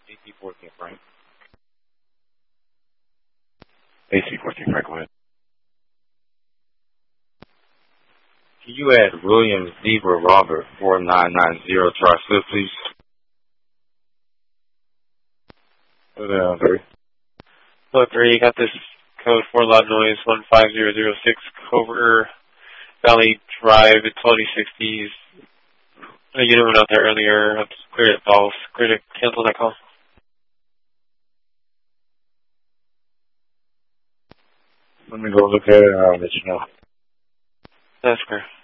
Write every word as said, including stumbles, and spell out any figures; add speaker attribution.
Speaker 1: A C fourteen, Frank.
Speaker 2: A C fourteen, Frank, go ahead.
Speaker 1: Can you add William Zebra Robert four nine nine zero to our slip, please?
Speaker 2: Go down, three.
Speaker 3: Hello, three. You got this code for loud noise one five zero zero six Covert Valley Drive at twenty sixties. A unit went out there earlier. I've cleared it false. Cleared it. Cancel that call.
Speaker 2: Let me go look at it and I'll let you know.
Speaker 3: That's fair.